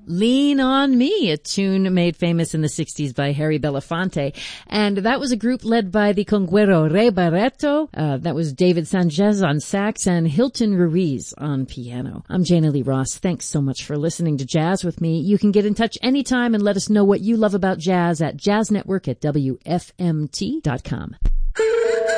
Lean on Me, a tune made famous in the 60s by Harry Belafonte. And that was a group led by the conguero Ray Barreto. That was David Sanchez on sax and Hilton Ruiz on piano. I'm Jana Lee Ross. Thanks so much for listening to Jazz with me. You can get in touch anytime and let us know what you love about jazz at jazznetwork@wfmt.com.